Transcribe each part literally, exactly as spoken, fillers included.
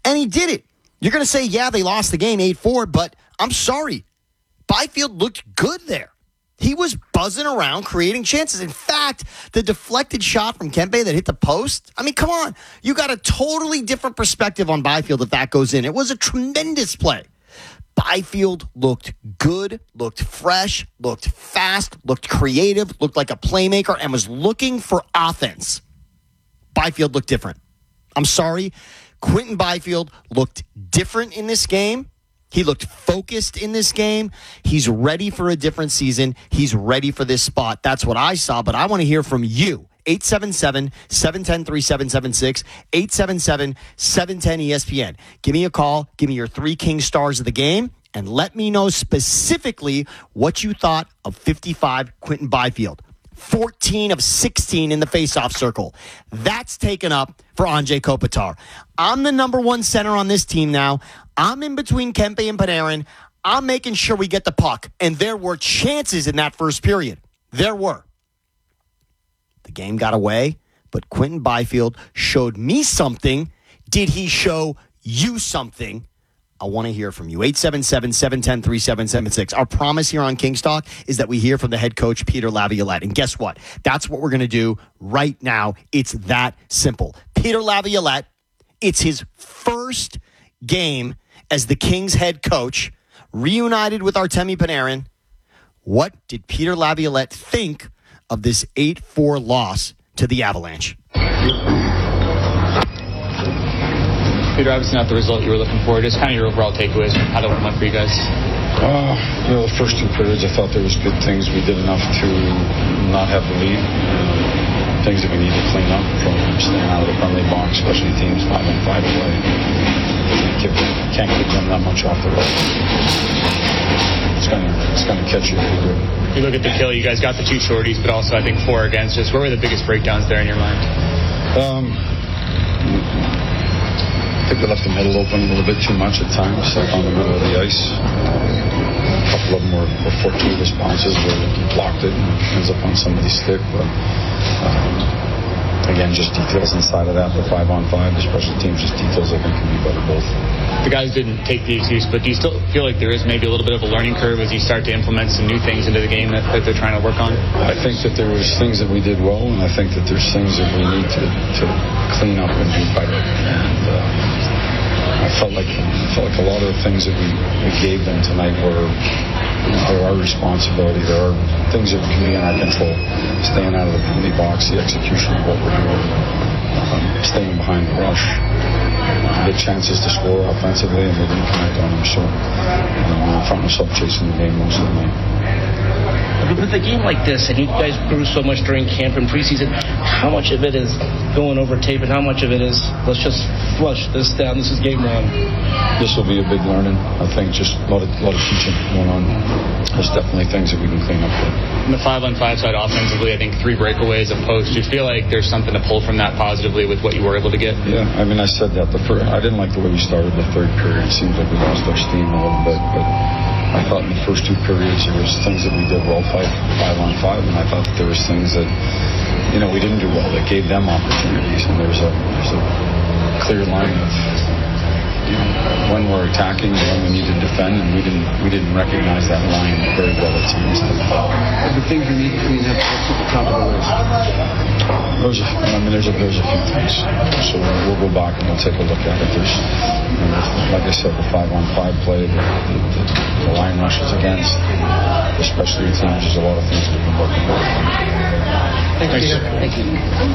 And he did it. You're going to say, yeah, they lost the game eight four, but I'm sorry. Byfield looked good there. He was buzzing around, creating chances. In fact, the deflected shot from Kempe that hit the post, I mean, come on. You got a totally different perspective on Byfield if that goes in. It was a tremendous play. Byfield looked good, looked fresh, looked fast, looked creative, looked like a playmaker, and was looking for offense. Byfield looked different. I'm sorry. Quinton Byfield looked different in this game. He looked focused in this game. He's ready for a different season. He's ready for this spot. That's what I saw, but I want to hear from you. eight seven seven, seven one zero, three seven seven six, eight seven seven, seven one zero, E S P N. Give me a call. Give me your three King stars of the game, and let me know specifically what you thought of fifty-five Quinton Byfield. fourteen of sixteen in the faceoff circle. That's taken up for Anze Kopitar. I'm the number one center on this team now. I'm in between Kempe and Panarin. I'm making sure we get the puck. And there were chances in that first period. There were. The game got away, but Quinton Byfield showed me something. Did he show you something? I want to hear from you. eight seven seven, seven one zero, three seven seven six. Our promise here on Kingstalk is that we hear from the head coach, Peter Laviolette. And guess what? That's what we're going to do right now. It's that simple. Peter Laviolette, it's his first game as the Kings head coach, reunited with Artemi Panarin. What did Peter Laviolette think of this eight four loss to the Avalanche? Peter, obviously not the result you were looking for. Just kind of your overall takeaways from how that went for you guys. Uh, you know, the first two periods, I thought there was good things. We did enough to not have the lead. Things that we need to clean up from staying out of the friendly box, especially teams five on five away. Can't, can't keep them that much off the road. It's gonna, it's gonna catch you if you do. You look at the kill. You guys got the two shorties, but also I think four against. Just where were the biggest breakdowns there in your mind? Um. I think we left the middle open a little bit too much at times, like on the middle of the ice. A couple of them were, were fortuitous bounces where we blocked it and it ends up on somebody's stick. But um, again, just details inside of that. The five on five, the special teams, just details I think can be better both. The guys didn't take the excuse, but do you still feel like there is maybe a little bit of a learning curve as you start to implement some new things into the game that, that they're trying to work on? I think that there was things that we did well, and I think that there's things that we need to, to clean up and do better. And uh, I felt like I felt like a lot of the things that we, we gave them tonight were, you know, they're our responsibility. There are things that can be in our control. Staying out of the penalty box, the execution of what we're doing, um, staying behind the rush. Get chances to score offensively, and we didn't connect on them. So you know, we found ourselves chasing the game most of the night. With a game like this, and you guys grew so much during camp and preseason, how much of it is going over tape, and how much of it is let's just flush this down? This is game one. This will be a big learning. I think just a lot of, a lot of teaching going on. There's definitely things that we can clean up with. On the five-on-five side offensively, I think three breakaways, a post. Do you feel like there's something to pull from that positively with what you were able to get? Yeah, I mean, I said that. The first, I didn't like the way we started the third period. It seems like we lost our steam a little bit, but I thought in the first two periods there was things that we did well five, five on five, and I thought that there was things that, you know, we didn't do well that gave them opportunities, and there's a, there's a clear line of, you know, when we're attacking and when we need to defend, and we didn't we didn't recognize that line very well at times. The things we need to clean up at the top of the list. There's a, I mean, there's a, there's a few things. So we'll go back and we'll take a look at it. There's, you know, like I said, the five-on-five play, the, the, the line rushes against, especially at times, there's a lot of things we've been working on. Thank you. Thank you.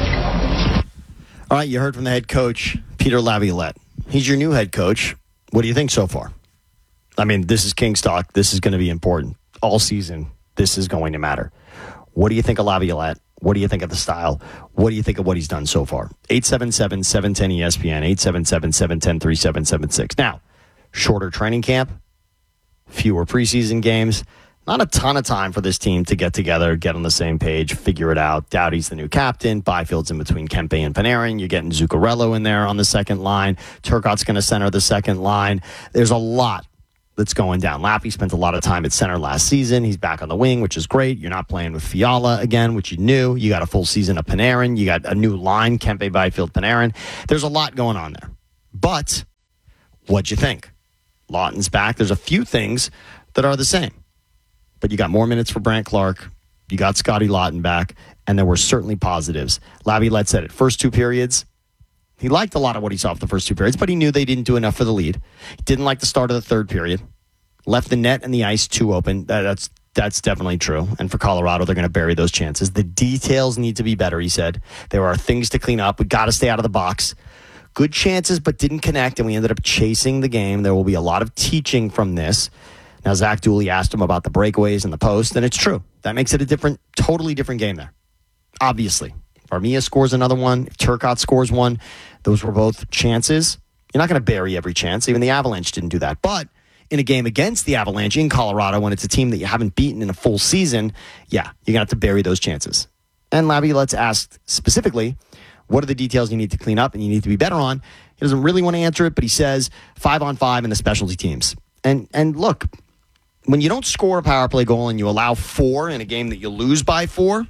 All right, you heard from the head coach, Peter Laviolette. He's your new head coach. What do you think so far? I mean, this is Kingstalk. This is going to be important. All season, this is going to matter. What do you think of Laviolette? What do you think of the style? What do you think of what he's done so far? eight seven seven, seven one zero, E S P N, eight seven seven, seven one zero, three seven seven six. Now, shorter training camp, fewer preseason games, not a ton of time for this team to get together, get on the same page, figure it out. Doughty's the new captain. Byfield's in between Kempe and Panarin. You're getting Zuccarello in there on the second line. Turcotte's going to center the second line. There's a lot that's going down. Lappy spent a lot of time at center last season. He's back on the wing, which is great. You're not playing with Fiala again, which you knew. You got a full season of Panarin. You got a new line, Kempe, Byfield, Panarin. There's a lot going on there. But What'd you think? Lawton's back. There's a few things that are the same. But you got more minutes for Brant Clark. You got Scotty Lawton back. And there were certainly positives. Laviolette said it. First two periods, he liked a lot of what he saw for the first two periods, but he knew they didn't do enough for the lead. He didn't like the start of the third period. Left the net and the ice too open. That, that's that's definitely true. And for Colorado, they're going to bury those chances. The details need to be better, he said. There are things to clean up. We got to stay out of the box. Good chances, but didn't connect, and we ended up chasing the game. There will be a lot of teaching from this. Now, Zach Dooley asked him about the breakaways and the post, and it's true. That makes it a different, totally different game there. Obviously. If Armia scores another one, if Turcotte scores one, those were both chances. You're not going to bury every chance. Even the Avalanche didn't do that. But in a game against the Avalanche in Colorado, when it's a team that you haven't beaten in a full season, yeah, you're going to have to bury those chances. And Laviolette's asked specifically, what are the details you need to clean up and you need to be better on? He doesn't really want to answer it, but he says five on five in the specialty teams. And and look, when you don't score a power play goal and you allow four in a game that you lose by four,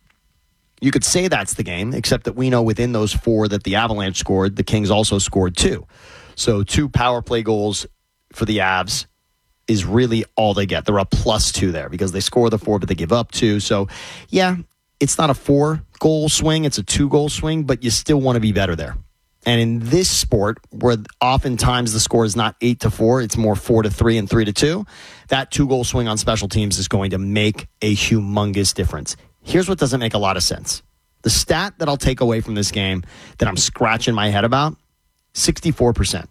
you could say that's the game, except that we know within those four that the Avalanche scored, the Kings also scored two. So two power play goals for the Avs is really all they get. They're a plus two there because they score the four, but they give up two. So, yeah, it's not a four-goal swing. It's a two-goal swing, but you still want to be better there. And in this sport, where oftentimes the score is not eight to four, it's more four to three and three to two, that two-goal swing on special teams is going to make a humongous difference. Here's what doesn't make a lot of sense. The stat that I'll take away from this game that I'm scratching my head about, sixty-four percent.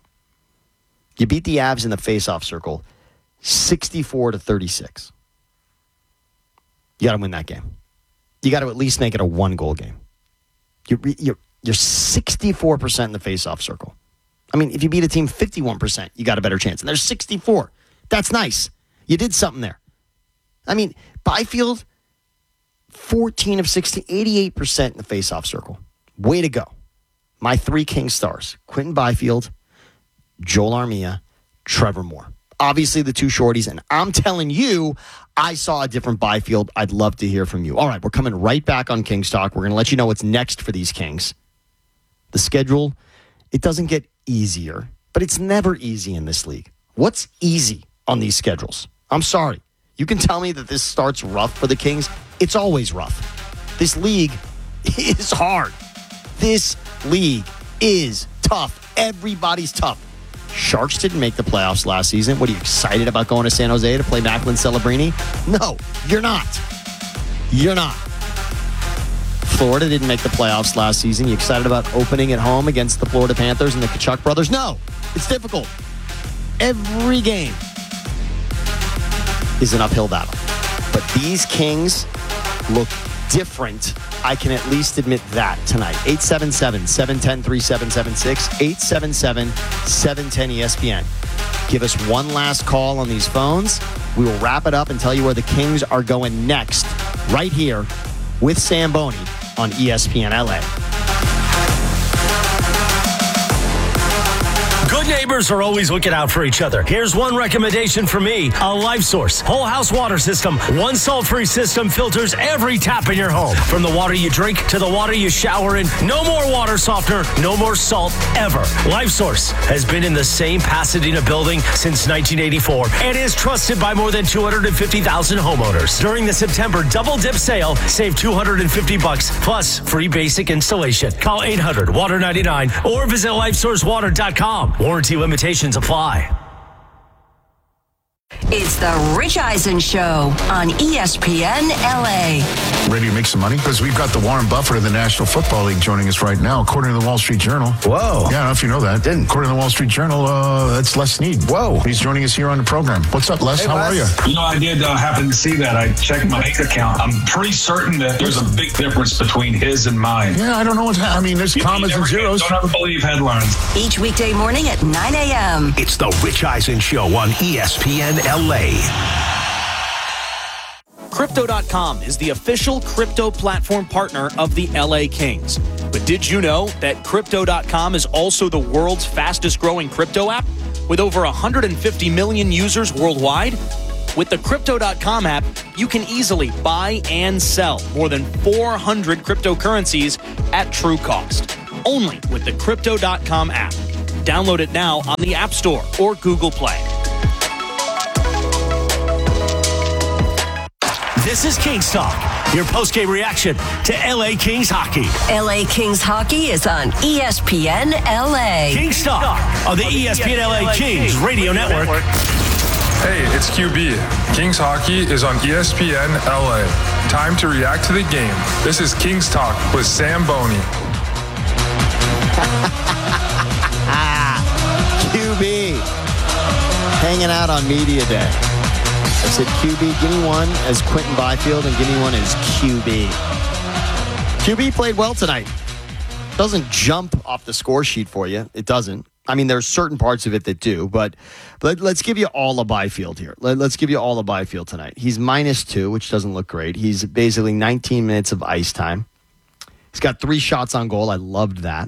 You beat the Avs in the face-off circle, sixty-four to thirty-six. You got to win that game. You got to at least make it a one-goal game. You're, you're, you're sixty-four percent in the face-off circle. I mean, if you beat a team fifty-one percent, you got a better chance. And there's sixty-four. That's nice. You did something there. I mean, Byfield, fourteen of sixty, eighty-eight percent in the face-off circle. Way to go. My three King stars, Quentin Byfield, Joel Armia, Trevor Moore. Obviously the two shorties, and I'm telling you, I saw a different Byfield. I'd love to hear from you. All right, we're coming right back on Kings Talk. We're going to let you know what's next for these Kings. The schedule, it doesn't get easier, but it's never easy in this league. What's easy on these schedules? I'm sorry. You can tell me that this starts rough for the Kings. It's always rough. This league is hard. This league is tough. Everybody's tough. Sharks didn't make the playoffs last season. What, are you excited about going to San Jose to play Macklin Celebrini? No, you're not. You're not. Florida didn't make the playoffs last season. You excited about opening at home against the Florida Panthers and the Tkachuk brothers? No, it's difficult. Every game is an uphill battle. But these Kings look different. I can at least admit that tonight. eight seven seven, seven one zero, three seven seven six, eight seven seven, seven one zero, E S P N. Give us one last call on these phones. We will wrap it up and tell you where the Kings are going next, right here with Sam Boney on E S P N L A. Good neighbors are always looking out for each other. Here's one recommendation from me, a Life Source whole house water system. One salt-free system filters every tap in your home. From the water you drink to the water you shower in, no more water softener, no more salt ever. Life Source has been in the same Pasadena building since nineteen eighty-four and is trusted by more than two hundred fifty thousand homeowners. During the September Double Dip sale, save two hundred fifty bucks plus free basic installation. Call eight hundred water ninety-nine or visit life source water dot com. Warranty limitations apply. It's the Rich Eisen Show on E S P N L A. Ready to make some money? Because we've got the Warren Buffett of the National Football League joining us right now, according to the Wall Street Journal. Whoa. Yeah, I don't know if you know that. Didn't. According to the Wall Street Journal, uh, that's Les Snead. Whoa. He's joining us here on the program. What's up, Les? Hey, How Les. are you? You know, I did uh, happen to see that. I checked my bank account. I'm pretty certain that there's a big difference between his and mine. Yeah, I don't know what's happening. I mean, there's You commas never and get- zeros. Don't ever believe headlines. Each weekday morning at nine a.m. It's the Rich Eisen Show on E S P N L A. Crypto dot com is the official crypto platform partner of the L A Kings. But did you know that Crypto dot com is also the world's fastest growing crypto app with over one hundred fifty million users worldwide? With the Crypto dot com app, you can easily buy and sell more than four hundred cryptocurrencies at true cost. Only with the Crypto dot com app. Download it now on the App Store or Google Play. This is Kings Talk, your post-game reaction to L A Kings hockey. L A Kings hockey is on E S P N L A. Kings Talk on the E S P N L A Kings Radio Network. Hey, it's Q B. Kings hockey is on E S P N L A. Time to react to the game. This is Kings Talk with Sam Boney. Q B hanging out on Media Day. I said, Q B, give me one as Quinton Byfield and give me one as Q B. Q B played well tonight. Doesn't jump off the score sheet for you. It doesn't. I mean, there's certain parts of it that do, but let, let's give you all a Byfield here. Let, let's give you all a Byfield tonight. He's minus two, which doesn't look great. He's basically nineteen minutes of ice time. He's got three shots on goal. I loved that.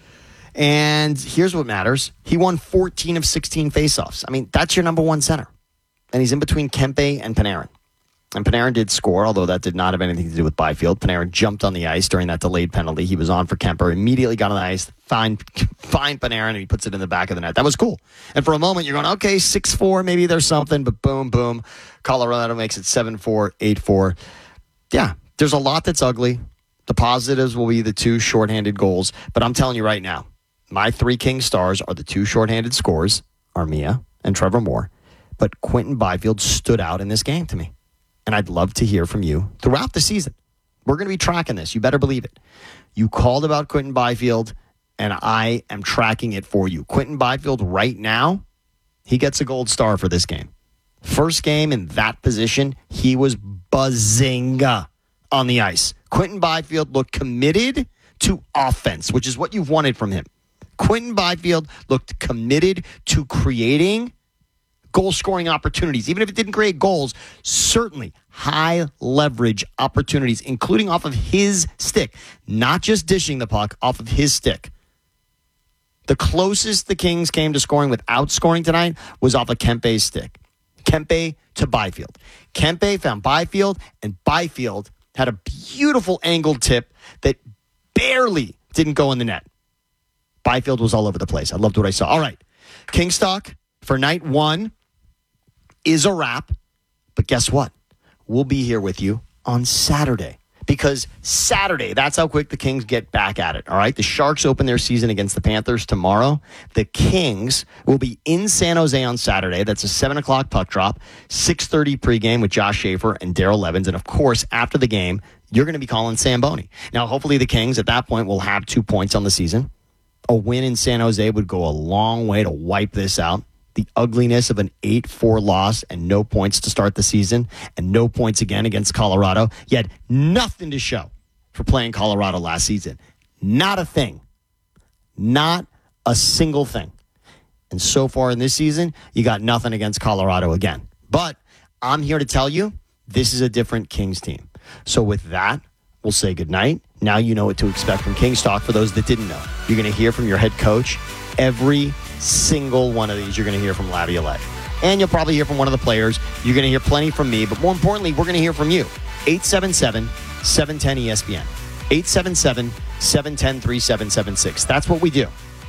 And here's what matters. He won fourteen of sixteen faceoffs. I mean, that's your number one center. And he's in between Kempe and Panarin. And Panarin did score, although that did not have anything to do with Byfield. Panarin jumped on the ice during that delayed penalty. He was on for Kemper, immediately got on the ice, find, find Panarin, and he puts it in the back of the net. That was cool. And for a moment, you're going, okay, six four, maybe there's something, but boom, boom. Colorado makes it seven four, eight four. Yeah, there's a lot that's ugly. The positives will be the two shorthanded goals. But I'm telling you right now, my three King stars are the two shorthanded scores, Armia and Trevor Moore. But Quinton Byfield stood out in this game to me. And I'd love to hear from you throughout the season. We're going to be tracking this. You better believe it. You called about Quinton Byfield, and I am tracking it for you. Quinton Byfield right now, he gets a gold star for this game. First game in that position, he was buzzing on the ice. Quinton Byfield looked committed to offense, which is what you've wanted from him. Quinton Byfield looked committed to creating goal-scoring opportunities. Even if it didn't create goals, certainly high-leverage opportunities, including off of his stick. Not just dishing the puck, off of his stick. The closest the Kings came to scoring without scoring tonight was off of Kempe's stick. Kempe to Byfield. Kempe found Byfield, and Byfield had a beautiful angled tip that barely didn't go in the net. Byfield was all over the place. I loved what I saw. All right, Kings Talk for night one is a wrap, but guess what? We'll be here with you on Saturday, because Saturday, that's how quick the Kings get back at it, all right? The Sharks open their season against the Panthers tomorrow. The Kings will be in San Jose on Saturday. That's a seven o'clock puck drop, six thirty pregame with Josh Schaefer and Daryl Evans. And, of course, after the game, you're going to be calling Sam Boney. Now, hopefully the Kings at that point will have two points on the season. A win in San Jose would go a long way to wipe this out. The ugliness of an eight four loss and no points to start the season and no points again against Colorado. You had nothing to show for playing Colorado last season. Not a thing. Not a single thing. And so far in this season, you got nothing against Colorado again. But I'm here to tell you, this is a different Kings team. So with that, we'll say goodnight. Now you know what to expect from Kings Talk. For those that didn't know, you're going to hear from your head coach every single one of these. You're going to hear from Laviolette. And you'll probably hear from one of the players. You're going to hear plenty from me. But more importantly, we're going to hear from you. eight seven seven, seven one zero, E S P N. eight seven seven, seven one zero, three seven seven six. That's what we do.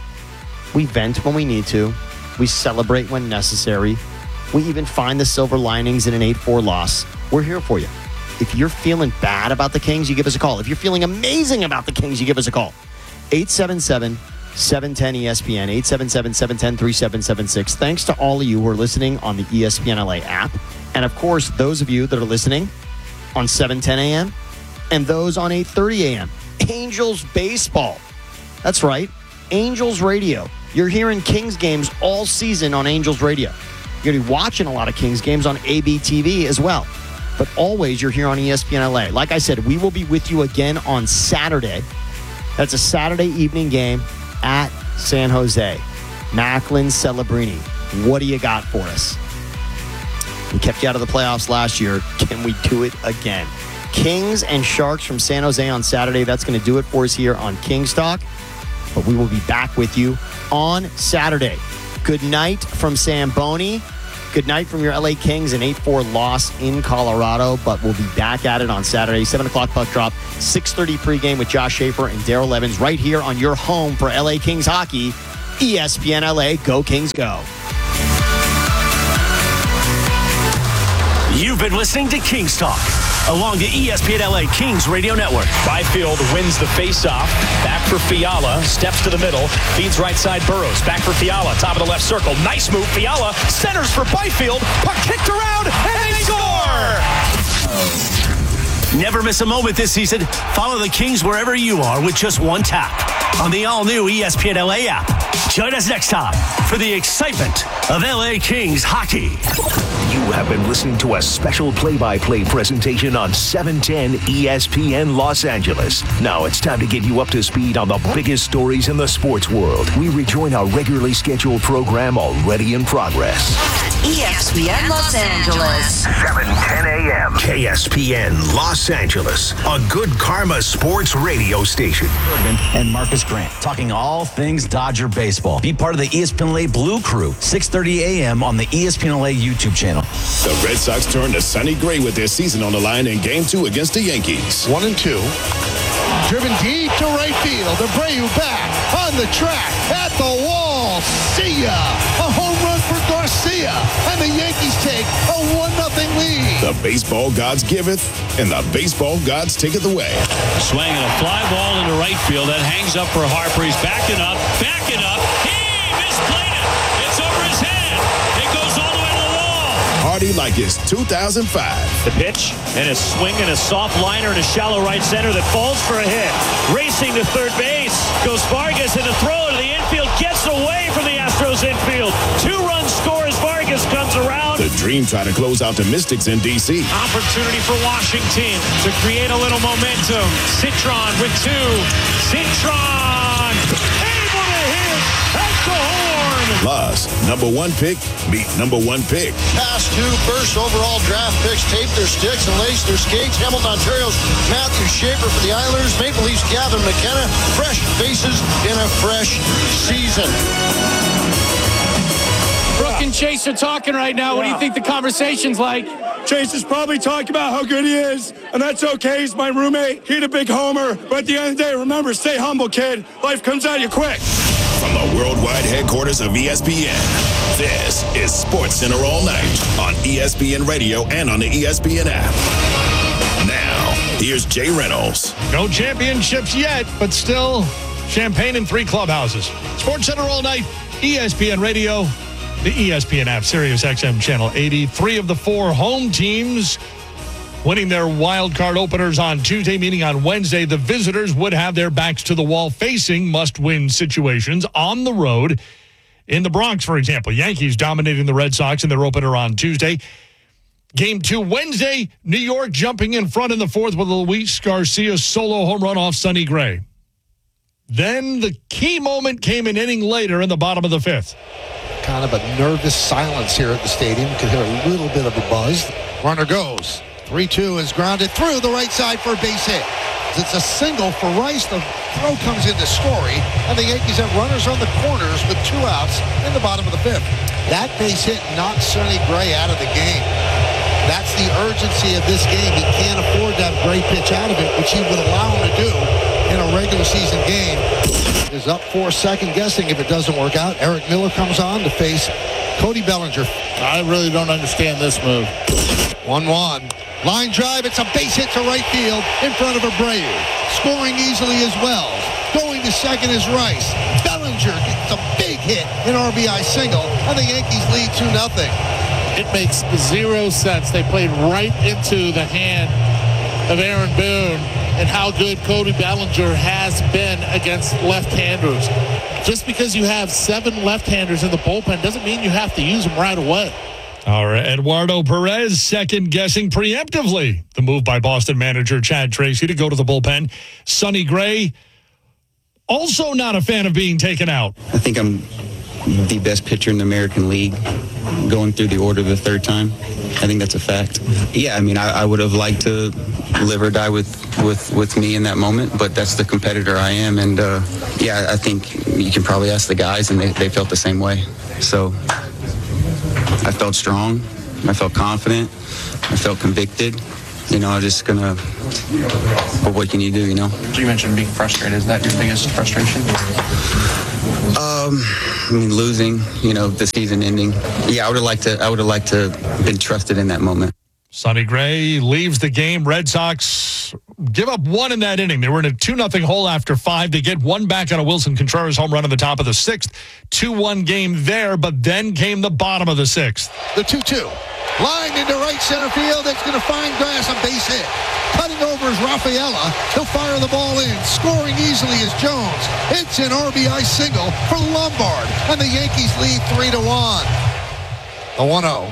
We vent when we need to. We celebrate when necessary. We even find the silver linings in an eight four loss. We're here for you. If you're feeling bad about the Kings, you give us a call. If you're feeling amazing about the Kings, you give us a call. eight seven seven, seven one zero, E S P N, eight seven seven, seven one zero, three seven seven six. Thanks to all of you who are listening on the E S P N L A app. And, of course, those of you that are listening on seven ten a.m. and those on eight thirty a.m. Angels Baseball. That's right. Angels Radio. You're hearing Kings games all season on Angels Radio. You're going to be watching a lot of Kings games on A B T V as well. But always you're here on E S P N L A. Like I said, we will be with you again on Saturday. That's a Saturday evening game at San Jose. Macklin Celebrini, what do you got for us? We kept you out of the playoffs last year. Can we do it again? Kings and Sharks from San Jose on Saturday. That's going to do it for us here on Kings Talk. But we will be back with you on Saturday. Good night from Sam Boney. Good night from your L A Kings, an eight four loss in Colorado, but we'll be back at it on Saturday, seven o'clock puck drop, six thirty pregame with Josh Schaefer and Daryl Evans right here on your home for L A Kings hockey, E S P N L A, go Kings go. You've been listening to Kings Talk along the E S P N L A Kings Radio Network. Byfield wins the faceoff. Back for Fiala. Steps to the middle. Feeds right side Burrows. Back for Fiala. Top of the left circle. Nice move. Fiala centers for Byfield. Puck kicked around. And they score! Never miss a moment this season. Follow the Kings wherever you are with just one tap on the all-new E S P N L A app. Join us next time for the excitement of L A Kings hockey. You have been listening to a special play-by-play presentation on seven ten E S P N Los Angeles. Now it's time to get you up to speed on the biggest stories in the sports world. We rejoin our regularly scheduled program already in progress. E S P N Los Angeles. seven ten a.m. K S P N Los Angeles, a good karma sports radio station. And Marcus Grant, talking all things Dodger baseball. Be part of the E S P N L A Blue Crew, six thirty a.m. on the E S P N L A YouTube channel. The Red Sox turn to Sonny Gray with their season on the line in Game two against the Yankees. One and two. Driven deep to right field. Abreu back on the track at the wall. See ya! A home run for Garcia. And the Yankees take a one nothing lead. The baseball gods giveth, and the baseball gods taketh away. Swinging a fly ball into right field. That hangs up for Harper. He's backing up. Backing up. He misplayed it. It's over his head. It goes all the way to the wall. Hardy like it's two thousand five. The pitch and a swing and a soft liner in a shallow right center that falls for a hit. Racing to third base goes Vargas, and the throw to the infield gets away from the Astros infield. Two runs score as Vargas comes around. The Dream try to close out the Mystics in D C. Opportunity for Washington to create a little momentum. Citron with two. Citron able to hit at the horn. Plus, number one pick meet number one pick. Past two first overall draft picks tape their sticks and lace their skates. Hamilton, Ontario's Matthew Schaefer for the Islanders. Maple Leafs Gavin McKenna. Fresh faces in a fresh season. Brooke and Chase are talking right now. What do you think the conversation's like? Chase is probably talking about how good he is, and that's okay. He's my roommate. He's a big homer. But at the end of the day, remember, stay humble, kid. Life comes at you quick. From the worldwide headquarters of E S P N, this is Sports Center all night on E S P N Radio and on the E S P N app. Now, here's Jay Reynolds. No championships yet, but still champagne in three clubhouses. Sports Center all night, E S P N Radio, the E S P N app, Sirius X M Channel eighty. Three of the four home teams winning their wild card openers on Tuesday, meaning on Wednesday, the visitors would have their backs to the wall facing must-win situations on the road. In the Bronx, for example, Yankees dominating the Red Sox in their opener on Tuesday. Game two Wednesday, New York jumping in front in the fourth with a Luis Garcia solo home run off Sonny Gray. Then the key moment came an inning later in the bottom of the fifth. Kind of a nervous silence here at the stadium. Could hear a little bit of a buzz. Runner goes. three two is grounded through the right side for a base hit. It's a single for Rice. The throw comes into Story, and the Yankees have runners on the corners with two outs in the bottom of the fifth. That base hit knocked Sonny Gray out of the game. That's the urgency of this game. He can't afford to have Gray pitch out of it, which he would allow him to do in a regular season game. Is up for second guessing if it doesn't work out. Eric Miller comes on to face Cody Bellinger. I really don't understand this move. one one. Line drive. It's a base hit to right field in front of Abreu. Scoring easily as well. Going to second is Rice. Bellinger gets a big hit, an R B I single, and the Yankees lead two nothing. It makes zero sense. They played right into the hand of Aaron Boone and how good Cody Bellinger has been against left-handers. Just because you have seven left-handers in the bullpen doesn't mean you have to use them right away. All right, Eduardo Perez second-guessing preemptively the move by Boston manager Chad Tracy to go to the bullpen. Sonny Gray, also not a fan of being taken out. I think I'm the best pitcher in the American League going through the order the third time. I think that's a fact. Yeah, I mean, I, I would have liked to live or die with, with, with me in that moment, but that's the competitor I am. And, uh, yeah, I think you can probably ask the guys, and they, they felt the same way. So I felt strong. I felt confident. I felt convicted. You know, I'm just going to, but what can you do, you know? You mentioned being frustrated. Is that your biggest frustration? Um, I mean, losing, you know, the season ending. Yeah, I would have liked to. I would have liked to have been trusted in that moment. Sonny Gray leaves the game. Red Sox give up one in that inning. They were in a two nothing hole after five. They get one back on a Wilson Contreras home run in the top of the sixth. two one game there, but then came the bottom of the sixth. The two two. Line into right center field. It's going to find Grass, a base hit. Cutting over is Rafaela. He'll fire the ball in. Scoring easily is Jones. It's an R B I single for Lombard. And the Yankees lead three to one. The one oh.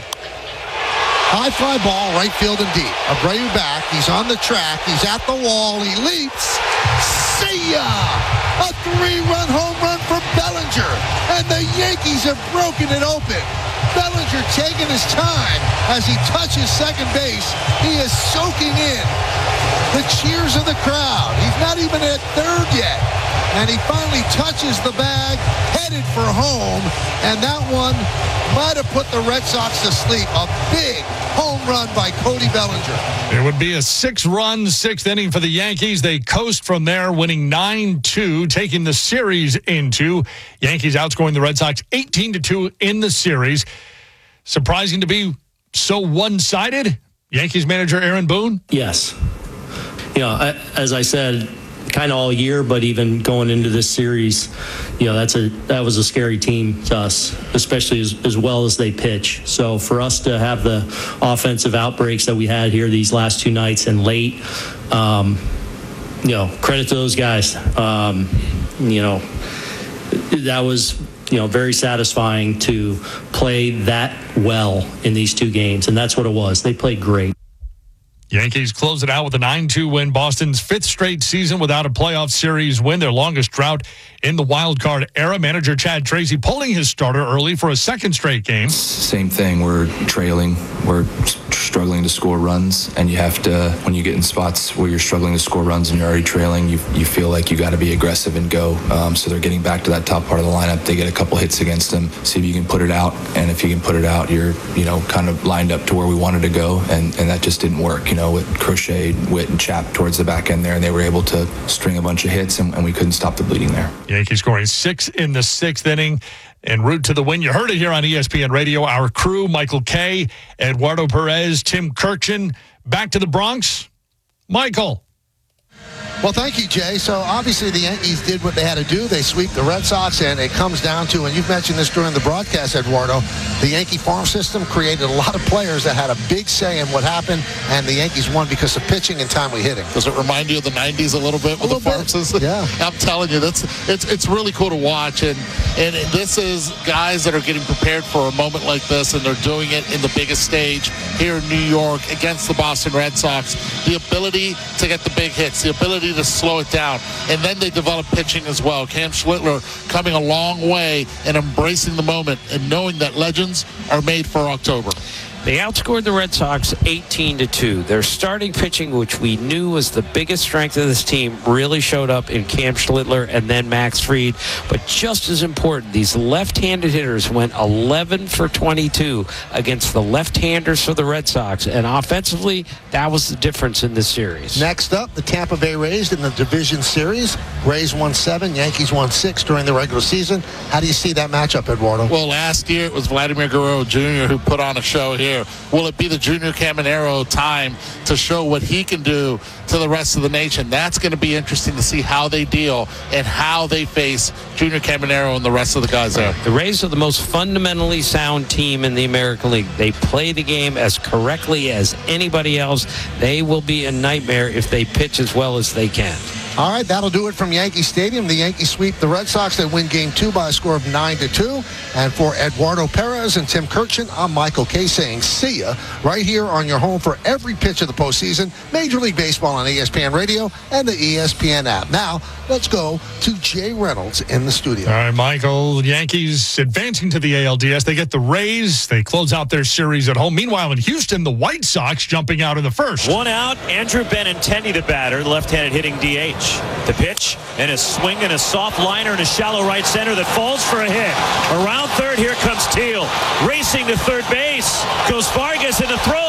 High fly ball, right field and deep. Abreu back. He's on the track. He's at the wall. He leaps. See ya! A three-run home run for Bellinger. And the Yankees have broken it open. Bellinger taking his time as he touches second base. He is soaking in the cheers of the crowd. He's not even at third yet. And he finally touches the bag, headed for home. And that one might have put the Red Sox to sleep. A big home run by Cody Bellinger. It would be a six-run sixth inning for the Yankees. They coast from there, winning nine two, taking the series into Yankees outscoring the Red Sox eighteen to two in the series. Surprising to be so one-sided. Yankees manager Aaron Boone? Yes. You know, as I said, kind of all year, but even going into this series, you know, that's a that was a scary team to us, especially as, as well as they pitch. So for us to have the offensive outbreaks that we had here these last two nights and late, um, you know, credit to those guys. Um, you know, that was, you know, very satisfying to play that well in these two games, and that's what it was. They played great. Yankees close it out with a nine two win. Boston's fifth straight season without a playoff series win, their longest drought in the wild card era. Manager Chad Tracy pulling his starter early for a second straight game. Same thing. We're trailing. We're struggling to score runs, and you have to, when you get in spots where you're struggling to score runs and you're already trailing, you you feel like you got to be aggressive and go. Um, so they're getting back to that top part of the lineup. They get a couple hits against them. See if you can put it out, and if you can put it out, you're you know kind of lined up to where we wanted to go, and and that just didn't work. You know. With Crochet, Witt, and Chap towards the back end there, and they were able to string a bunch of hits, and, and we couldn't stop the bleeding there. Yankees scoring six in the sixth inning en route to the win. You heard it here on E S P N Radio. Our crew, Michael Kay, Eduardo Perez, Tim Kirchin. Back to the Bronx. Michael. Well, thank you, Jay. So, obviously, the Yankees did what they had to do. They sweep the Red Sox, and it comes down to, and you've mentioned this during the broadcast, Eduardo, the Yankee farm system created a lot of players that had a big say in what happened, and the Yankees won because of pitching and timely hitting. Does it remind you of the nineties a little bit with a the farm system? Yeah. I'm telling you, that's it's it's really cool to watch, and, and this is guys that are getting prepared for a moment like this, and they're doing it in the biggest stage here in New York against the Boston Red Sox. The ability to get the big hits, the ability to slow it down, and then they develop pitching as well. Cam Schlittler coming a long way and embracing the moment and knowing that legends are made for October. They outscored the Red Sox eighteen to two. Their starting pitching, which we knew was the biggest strength of this team, really showed up in Cam Schlittler and then Max Fried. But just as important, these left-handed hitters went eleven for twenty-two against the left-handers for the Red Sox. And offensively, that was the difference in this series. Next up, the Tampa Bay Rays in the division series. Rays won seven, Yankees won six during the regular season. How do you see that matchup, Eduardo? Well, last year it was Vladimir Guerrero Junior who put on a show here. Will it be the Junior Caminero time to show what he can do to the rest of the nation? That's going to be interesting to see how they deal and how they face Junior Caminero and the rest of the guys there. The Rays are the most fundamentally sound team in the American League. They play the game as correctly as anybody else. They will be a nightmare if they pitch as well as they can. All right, that'll do it from Yankee Stadium. The Yankees sweep the Red Sox. They win game two by a score of nine to two. And for Eduardo Perez and Tim Kirchin, I'm Michael Kay saying see ya right here on your home for every pitch of the postseason. Major League Baseball on E S P N Radio and the E S P N app. Now, let's go to Jay Reynolds in the studio. All right, Michael. Yankees advancing to the A L D S. They get the Rays. They close out their series at home. Meanwhile, in Houston, the White Sox jumping out in the first. One out. Andrew Benintendi, the batter, left-handed hitting D H. The pitch and a swing and a soft liner in a shallow right center that falls for a hit. Around third, here comes Teal. Racing to third base. Goes Vargas in the throw